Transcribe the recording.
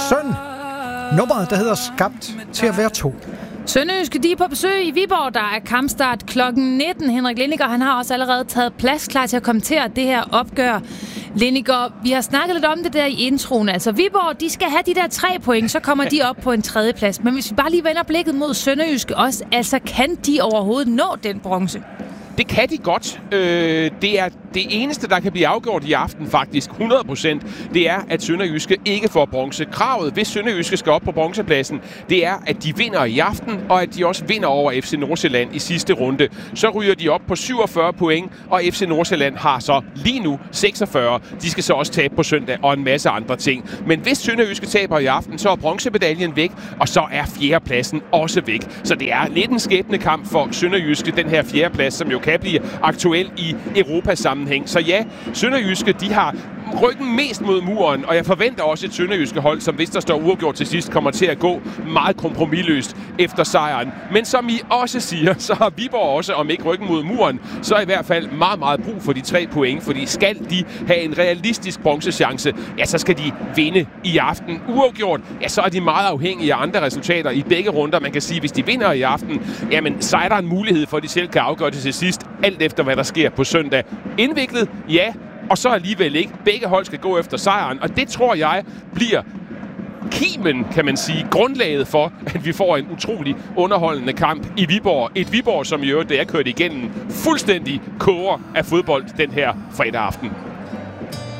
Søn. Nummeret, der hedder Skabt til at være to. Sønderjyske, de er på besøg i Viborg. Der er kampstart klokken 19. Henrik Lindiger, han har også allerede taget plads klar til at kommentere det her opgør. Lindiger, vi har snakket lidt om det der i introen. Altså Viborg, de skal have de der 3 point, så kommer de op på en 3. plads. Men hvis vi bare lige vender blikket mod Sønderjyske også, altså kan de overhovedet nå den bronze? Det kan de godt. Det er det eneste, der kan blive afgjort i aften faktisk 100%, det er, at Sønderjyske ikke får bronze. Kravet, hvis Sønderjyske skal op på bronzepladsen, det er, at de vinder i aften, og at de også vinder over FC Nordsjælland i sidste runde. Så ryger de op på 47 point, og FC Nordsjælland har så lige nu 46. De skal så også tabe på søndag og en masse andre ting. Men hvis Sønderjyske taber i aften, så er bronzemedaljen væk, og så er 4. pladsen også væk. Så det er lidt en skæbnekamp for Sønderjyske, den her 4. plads, som jo kan blive aktuel i Europas sammenhæng. Så ja, Sønderjyske, de har ryggen mest mod muren, og jeg forventer også et Sønderjyske hold, som hvis der står uafgjort til sidst, kommer til at gå meget kompromisløst efter sejren. Men som I også siger, så har Viborg også, om ikke ryggen mod muren, så i hvert fald meget, meget brug for de 3 point, fordi skal de have en realistisk bronzechance, ja, så skal de vinde i aften. Uafgjort, ja, så er de meget afhængige af andre resultater i begge runder. Man kan sige, hvis de vinder i aften, jamen, så er der en mulighed for, at de selv kan afgøre det til sidst, alt efter hvad der sker på søndag. Indviklet, ja, og så alligevel ikke. Begge hold skal gå efter sejren, og det tror jeg bliver kimen, kan man sige, grundlaget for, at vi får en utrolig underholdende kamp i Viborg. Et Viborg, som i øvrigt, da jeg kørte igennem, fuldstændig koger af fodbold den her fredag aften.